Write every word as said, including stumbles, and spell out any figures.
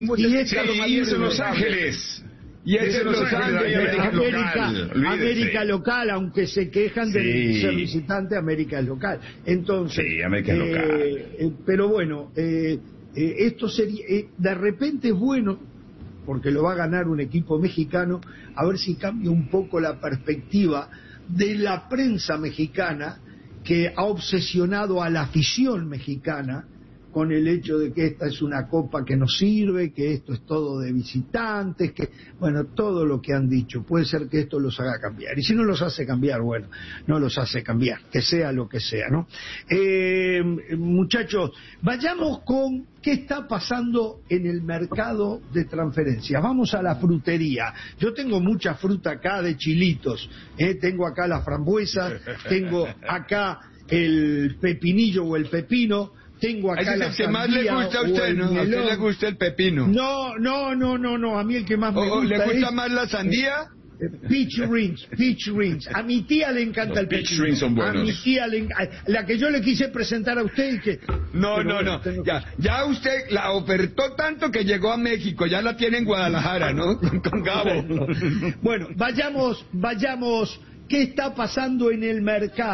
Y es Sí, Carlos y María es en Los Local. Ángeles. Y es Es en en Los Los Ángeles, Ángeles, América, América América, local, olvídese. América local, aunque se quejan de Sí. ser visitante, América es local. Entonces, Sí, América es eh, local. eh, pero bueno, eh, eh, esto sería, eh, de repente es bueno, porque lo va a ganar un equipo mexicano, a ver si cambia un poco la perspectiva de la prensa mexicana, que ha obsesionado a la afición mexicana con el hecho de que esta es una copa que no sirve, que esto es todo de visitantes, que bueno, todo lo que han dicho. Puede ser que esto los haga cambiar, y si no los hace cambiar, bueno, no los hace cambiar, que sea lo que sea, ¿no? Eh, muchachos, vayamos con qué está pasando en el mercado de transferencias. Vamos a la frutería. Yo tengo mucha fruta acá de chilitos, ¿eh? Tengo acá las frambuesas, tengo acá el pepinillo o el pepino, tengo acá Ese es la el que más le sandía gusta a o usted, el ¿no? A usted melón. le gusta el pepino. No, no, no, no, no, a mí el que más me ¿O gusta le gusta es más la sandía? eh, peach rings, peach rings. A mi tía le encanta Los el peach pepino. rings son A mi buenos. tía le enc- la que yo le quise presentar a usted y que No, pero no, bueno, no. tengo- Ya, ya usted la ofertó tanto que llegó a México. Ya la tiene en Guadalajara, ¿no? Con, con Gabo. Bueno, vayamos, vayamos. ¿Qué está pasando en el mercado?